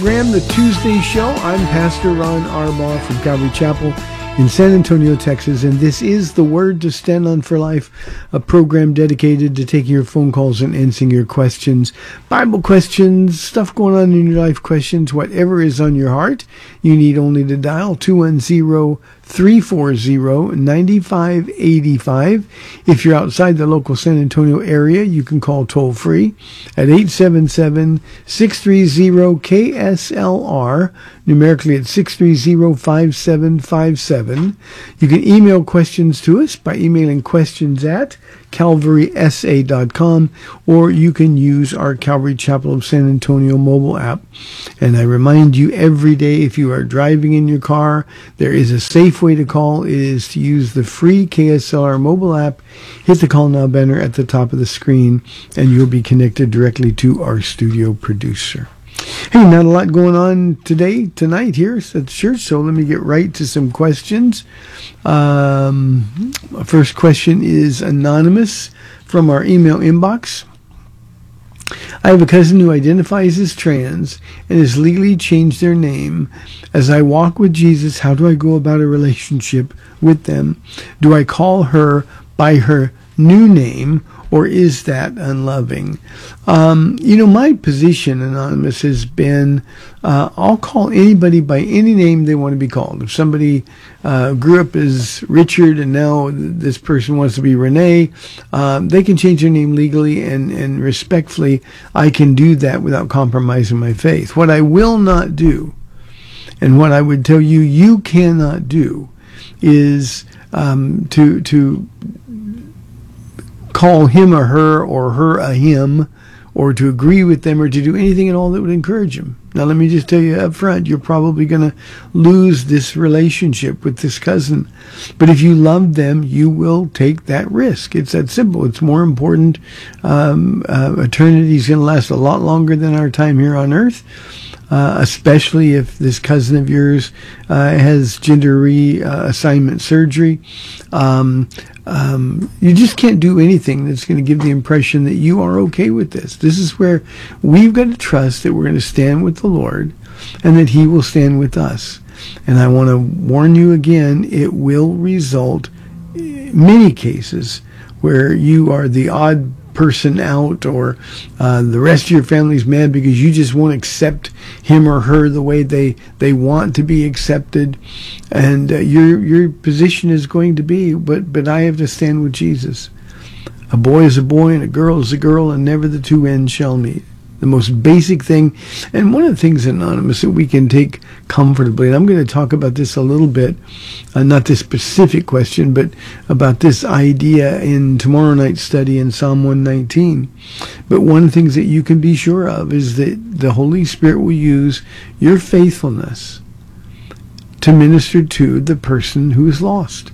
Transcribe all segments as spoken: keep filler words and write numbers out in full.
program, The Tuesday Show. I'm Pastor Ron Arbaugh from Calvary Chapel in San Antonio, Texas, and this is The Word to Stand On for Life, a program dedicated to taking your phone calls and answering your questions, Bible questions, stuff going on in your life questions, whatever is on your heart. You need only to dial two one zero, three four zero, nine five eight five. If you're outside the local San Antonio area, you can call toll-free at eight seven seven, six three zero, K S L R, numerically at six three zero, five seven five seven. You can email questions to us by emailing questions at calvary s a dot com, or you can use our Calvary Chapel of San Antonio mobile app. And I remind you every day, if you are driving in your car, there is a safe way to call. It is to use the free K S L R mobile app. Hit the Call Now banner at the top of the screen, and you'll be connected directly to our studio producer. Hey, not a lot going on today, tonight here at the church, so let me get right to some questions. Um, first question is anonymous from our email inbox. I have a cousin who identifies as trans and has legally changed their name. As I walk with Jesus, how do I go about a relationship with them? Do I call her by her new name, or is that unloving? Um, you know, my position, Anonymous, has been uh, I'll call anybody by any name they want to be called. If somebody uh, grew up as Richard and now this person wants to be Renee, um, they can change their name legally, and, and respectfully, I can do that without compromising my faith. What I will not do, and what I would tell you you cannot do, is um, to to call him a her or her a him, or to agree with them, or to do anything at all that would encourage him. Now, let me just tell you up front, you're probably going to lose this relationship with this cousin. But if you love them, you will take that risk. It's that simple. It's more important. Um, uh, eternity is going to last a lot longer than our time here on earth. Uh, especially if this cousin of yours uh, has gender reassignment uh, surgery. Um, um, you just can't do anything that's going to give the impression that you are okay with this. This is where we've got to trust that we're going to stand with the Lord and that He will stand with us. And I want to warn you again, it will result in many cases where you are the odd person out, or uh, the rest of your family's mad because you just won't accept him or her the way they, they want to be accepted, and uh, your your position is going to be, but but I have to stand with Jesus. A boy is a boy and a girl is a girl, and never the two ends shall meet. The most basic thing, and one of the things, Anonymous, that we can take comfortably, and I'm going to talk about this a little bit, uh, not this specific question, but about this idea in tomorrow night's study in Psalm one nineteen. But one of the things that you can be sure of is that the Holy Spirit will use your faithfulness to minister to the person who is lost.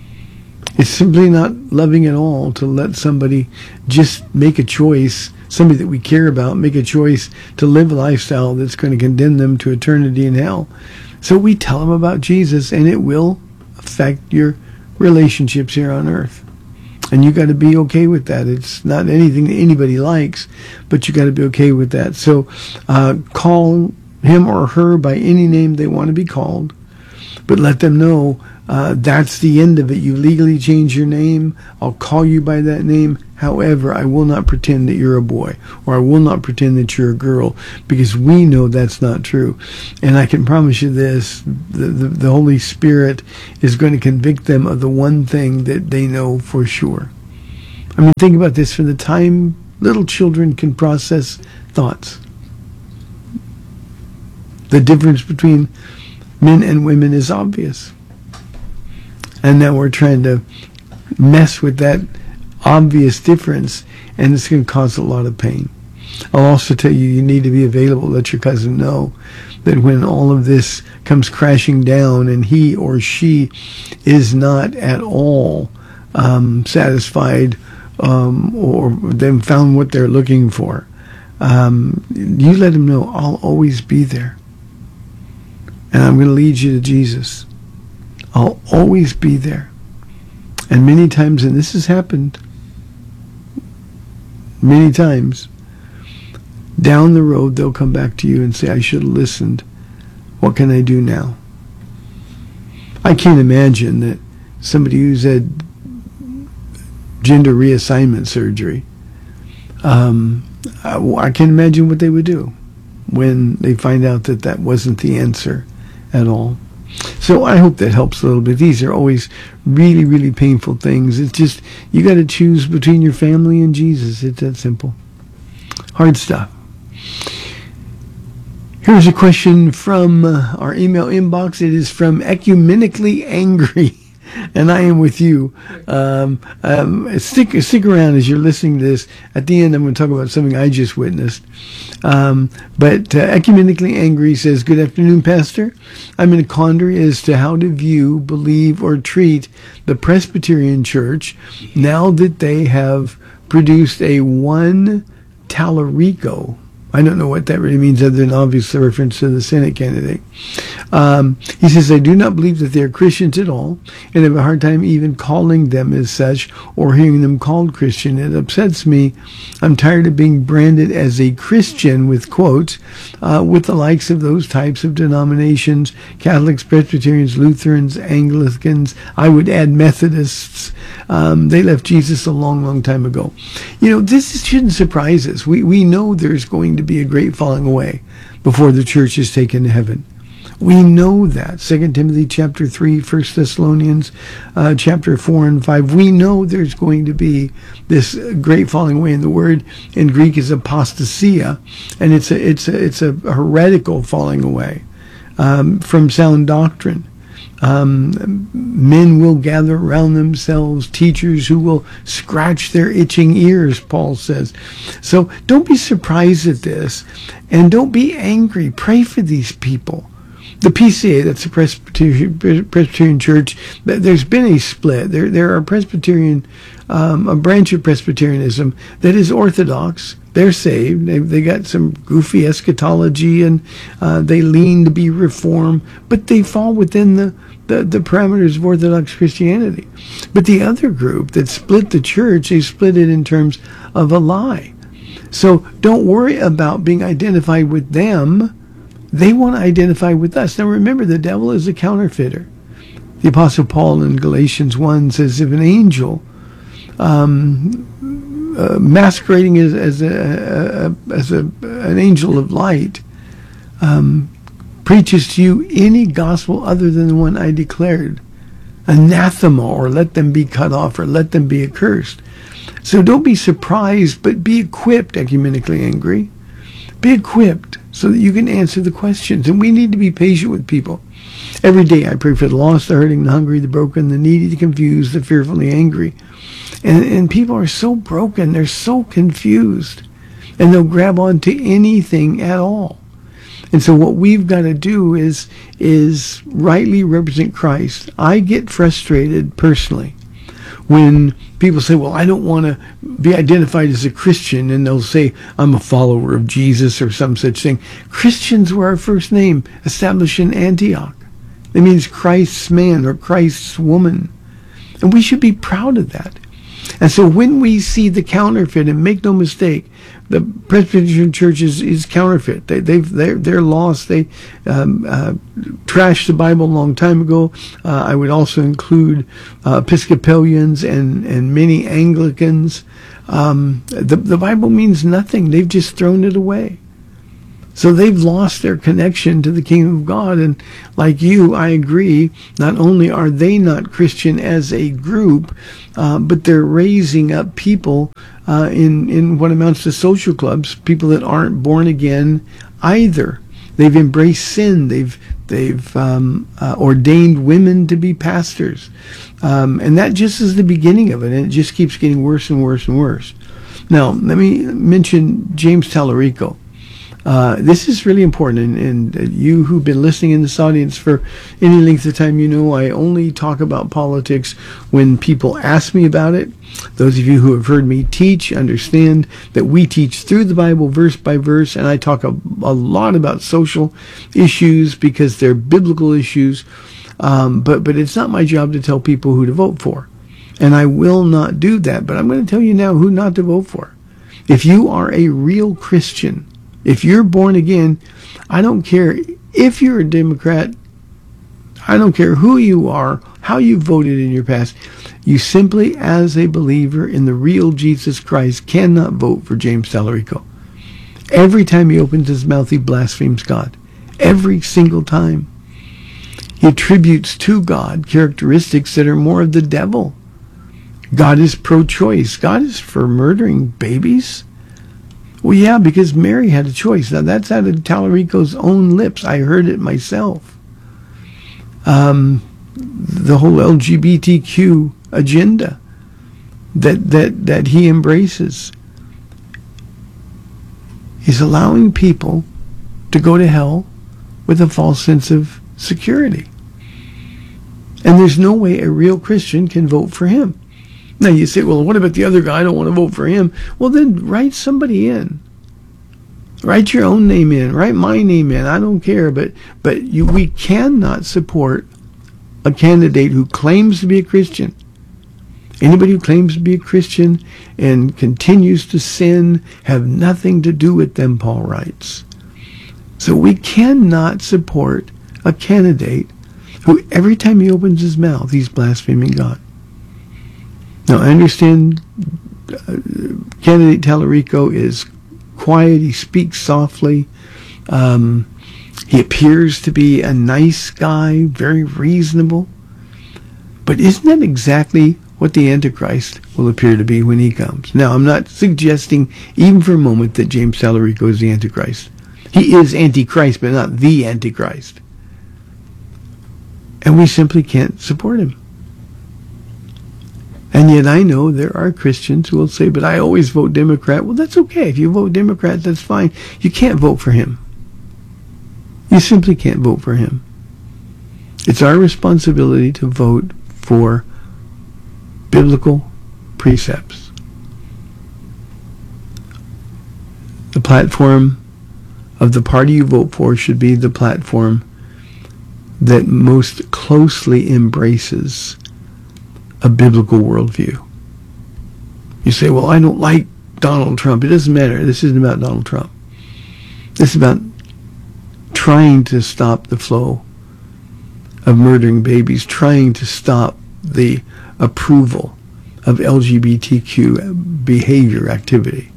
It's simply not loving at all to let somebody just make a choice, somebody that we care about, make a choice to live a lifestyle that's going to condemn them to eternity in hell. So we tell them about Jesus, and it will affect your relationships here on earth. And you got to be okay with that. It's not anything that anybody likes, but you got to be okay with that. So uh, call him or her by any name they want to be called, but let them know uh, that's the end of it. You legally change your name. I'll call you by that name. However, I will not pretend that you're a boy, or I will not pretend that you're a girl, because we know that's not true. And I can promise you this, the, the, the Holy Spirit is going to convict them of the one thing that they know for sure. I mean, think about this. From the time little children can process thoughts, the difference between men and women is obvious. And now we're trying to mess with that obvious difference, and it's going to cause a lot of pain. I'll also tell you, you need to be available. Let your cousin know that when all of this comes crashing down and he or she is not at all um, satisfied um, or then found what they're looking for, um, you let them know, I'll always be there. And I'm going to lead you to Jesus. I'll always be there. And many times, and this has happened many times, Down the road, they'll come back to you and say, I should have listened. What can I do now? I can't imagine that somebody who's had gender reassignment surgery, um, I, I can't imagine what they would do when they find out that that wasn't the answer at all. So I hope that helps a little bit. These are always really, really painful things. It's just, you got to choose between your family and Jesus. It's that simple. Hard stuff. Here's a question from uh, our email inbox. It is from Ecumenically Angry, and I am with you. Um, um, stick stick around as you're listening to this. At the end, I'm going to talk about something I just witnessed. Um, but uh, Ecumenically Angry says, good afternoon, Pastor. I'm in a quandary as to how to view, believe, or treat the Presbyterian Church now that they have produced a one Tallarico. I don't know what that really means other than obvious reference to the Senate candidate. Um, he says, I do not believe that they are Christians at all and have a hard time even calling them as such or hearing them called Christian. It upsets me. I'm tired of being branded as a Christian, with quotes, uh, with the likes of those types of denominations, Catholics, Presbyterians, Lutherans, Anglicans. I would add Methodists. Um, they left Jesus a long, long time ago. You know, this shouldn't surprise us. We, we know there's going to be a great falling away before the church is taken to heaven. We know that. Second Timothy chapter three, First Thessalonians uh, chapter four and five. We know there's going to be this great falling away, and the word in Greek is apostasia, and it's a it's a it's a heretical falling away um, from sound doctrine. Um, men will gather around themselves teachers who will scratch their itching ears, Paul says. So don't be surprised at this, and don't be angry. Pray for these people. The P C A, that's the Presbyterian, Presbyterian Church, there's been a split. There there are Presbyterian, um, a branch of Presbyterianism that is Orthodox. They're saved. They they got some goofy eschatology, and uh, they lean to be Reformed, but they fall within the, the, the parameters of Orthodox Christianity. But the other group that split the church, they split it in terms of a lie. So don't worry about being identified with them. They want to identify with us. Now remember, the devil is a counterfeiter. The Apostle Paul in Galatians one says, if an angel um, uh, masquerading as, as, a, a, as a, an angel of light um, preaches to you any gospel other than the one I declared, anathema, or let them be cut off, or let them be accursed. So don't be surprised, but be equipped, ecumenically angry. Be equipped so that you can answer the questions. And we need to be patient with people. Every day I pray for the lost, the hurting, the hungry, the broken, the needy, the confused, the fearfully angry. And, and people are so broken. They're so confused. And they'll grab onto anything at all. And so what we've got to do is, is rightly represent Christ. I get frustrated personally when people say, well, I don't want to be identified as a Christian, and they'll say, I'm a follower of Jesus or some such thing. Christians were our first name, established in Antioch. It means Christ's man or Christ's woman. And we should be proud of that. And so when we see the counterfeit, and make no mistake, the Presbyterian Church is, is counterfeit. They, they've, they're, they're lost. They um, uh, trashed the Bible a long time ago. Uh, I would also include uh, Episcopalians and, and many Anglicans. Um, the, the Bible means nothing. They've just thrown it away. So they've lost their connection to the kingdom of God. And like you, I agree, not only are they not Christian as a group, uh, but they're raising up people uh, in, in what amounts to social clubs, people that aren't born again either. They've embraced sin. They've they've um, uh, ordained women to be pastors. Um, and that just is the beginning of it. And it just keeps getting worse and worse and worse. Now, let me mention James Tallarico. Uh, this is really important, and, and you who've been listening in this audience for any length of time, you know I only talk about politics when people ask me about it. Those of you who have heard me teach understand that we teach through the Bible verse by verse, and I talk a, a lot about social issues because they're biblical issues, um, but, but it's not my job to tell people who to vote for, and I will not do that, but I'm going to tell you now who not to vote for. If you are a real Christian, If you're born again, I don't care if you're a Democrat, I don't care who you are, how you voted in your past. You simply, as a believer in the real Jesus Christ, cannot vote for James Tallarico. Every time he opens his mouth, he blasphemes God. Every single time. He attributes to God characteristics that are more of the devil. God is pro-choice. God is for murdering babies. Well, yeah, because Mary had a choice. Now, that's out of Tallarico's own lips. I heard it myself. Um, the whole L G B T Q agenda that that that he embraces is allowing people to go to hell with a false sense of security. And there's no way a real Christian can vote for him. Now you say, well, what about the other guy? I don't want to vote for him. Well, then write somebody in. Write your own name in. Write my name in. I don't care. But but you, we cannot support a candidate who claims to be a Christian. Anybody who claims to be a Christian and continues to sin have nothing to do with them, Paul writes. So we cannot support a candidate who every time he opens his mouth, he's blaspheming God. Now, I understand uh, candidate Tallarico is quiet. He speaks softly. Um, he appears to be a nice guy, very reasonable. But isn't that exactly what the Antichrist will appear to be when he comes? Now, I'm not suggesting even for a moment that James Tallarico is the Antichrist. He is Antichrist, but not the Antichrist. And we simply can't support him. And yet I know there are Christians who will say, but I always vote Democrat. Well, that's okay. If you vote Democrat, that's fine. You can't vote for him. You simply can't vote for him. It's our responsibility to vote for biblical precepts. The platform of the party you vote for should be the platform that most closely embraces a biblical worldview. You say, well, I don't like Donald Trump. It doesn't matter. This isn't about Donald Trump. This is about trying to stop the flow of murdering babies, trying to stop the approval of L G B T Q behavior, activity.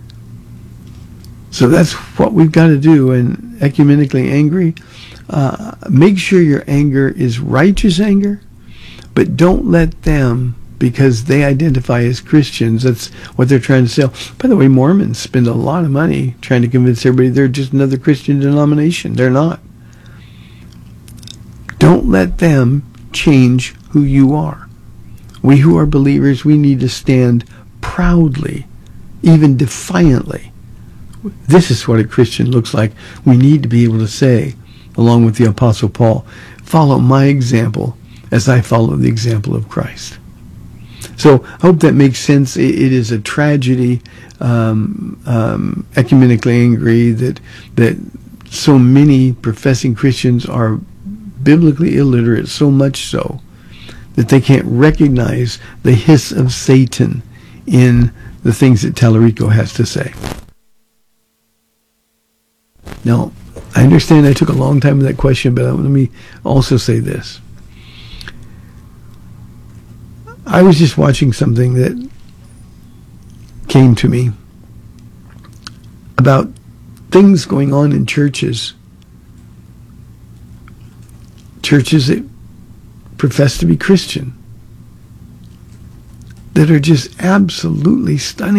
So that's what we've got to do. And ecumenically angry, uh, make sure your anger is righteous anger, but don't let them, because they identify as Christians, that's what they're trying to sell. By the way, Mormons spend a lot of money trying to convince everybody they're just another Christian denomination. They're not. Don't let them change who you are. We who are believers, we need to stand proudly, even defiantly. This is what a Christian looks like. We need to be able to say, along with the Apostle Paul, follow my example as I follow the example of Christ. So I hope that makes sense. It, it is a tragedy, um, um, ecumenically angry, that that so many professing Christians are biblically illiterate, so much so that they can't recognize the hiss of Satan in the things that Tallarico has to say. Now, I understand I took a long time with that question, but let me also say this. I was just watching something that came to me about things going on in churches. Churches that profess to be Christian, that are just absolutely stunning.